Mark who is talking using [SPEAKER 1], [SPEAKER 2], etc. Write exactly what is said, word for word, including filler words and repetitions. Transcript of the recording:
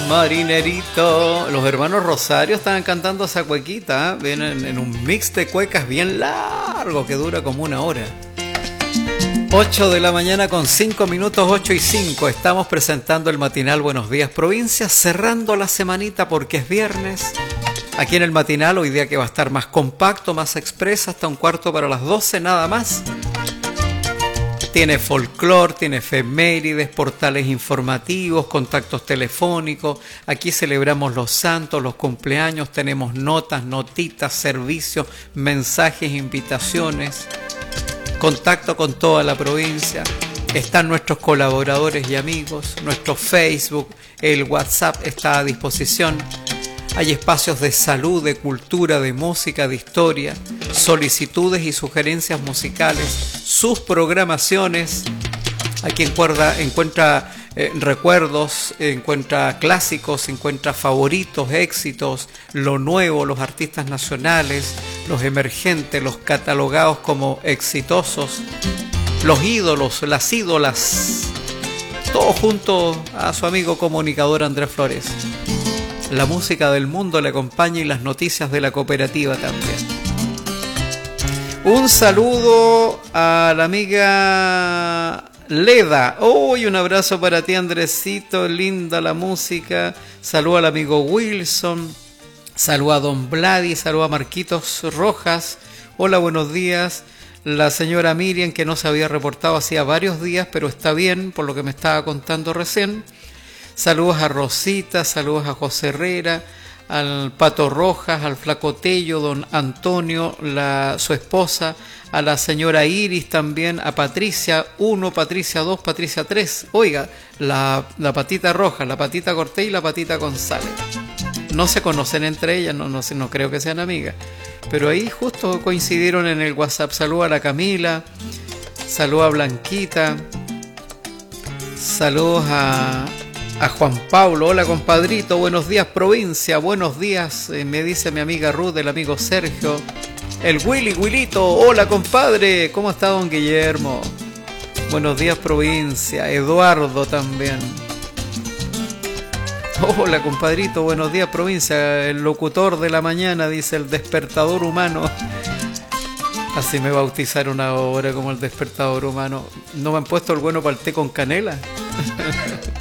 [SPEAKER 1] marinerito. Los hermanos Rosario estaban cantando esa cuequita, ¿eh? Vienen en un mix de cuecas bien largo que dura como una hora. ocho de la mañana con cinco minutos, ocho y cinco. Estamos presentando el matinal Buenos Días Provincia, cerrando la semanita porque es viernes. Aquí en el matinal, hoy día que va a estar más compacto, más expresa, hasta un cuarto para las doce nada más. Tiene folclore, tiene efemérides, portales informativos, contactos telefónicos. Aquí celebramos los santos, los cumpleaños, tenemos notas, notitas, servicios, mensajes, invitaciones, contacto con toda la provincia. Están nuestros colaboradores y amigos, nuestro Facebook, el WhatsApp está a disposición. Hay espacios de salud, de cultura, de música, de historia, solicitudes y sugerencias musicales, sus programaciones. Aquí encuentra, encuentra eh, recuerdos, encuentra clásicos, encuentra favoritos, éxitos, lo nuevo, los artistas nacionales, los emergentes, los catalogados como exitosos, los ídolos, las ídolas, todo junto a su amigo comunicador Andrés Flores. La música del mundo le acompaña y las noticias de la cooperativa también. Un saludo a la amiga Leda. Uy, un abrazo para ti, Andresito. Linda la música. Saludo al amigo Wilson. Saludo a Don Vladi. Saludo a Marquitos Rojas. Hola, buenos días. La señora Miriam, que no se había reportado hacía varios días, pero está bien por lo que me estaba contando recién. Saludos a Rosita, saludos a José Herrera, al Pato Rojas, al Flaco Tello, don Antonio, la, su esposa, a la señora Iris también, a Patricia uno, Patricia dos, Patricia tres. Oiga, la, la patita roja, la patita Cortés y la patita González. No se conocen entre ellas, no, no, no creo que sean amigas, pero ahí justo coincidieron en el WhatsApp. Saludos a la Camila, saludos a Blanquita, saludos a... a Juan Pablo. Hola compadrito, buenos días provincia, buenos días, eh, me dice mi amiga Ruth, el amigo Sergio, el Willy, Willito, hola compadre, ¿cómo está don Guillermo? Buenos días provincia, Eduardo también. Hola compadrito, buenos días provincia, el locutor de la mañana, dice el despertador humano. Así me bautizaron ahora como el despertador humano. ¿No me han puesto el bueno para el té con canela?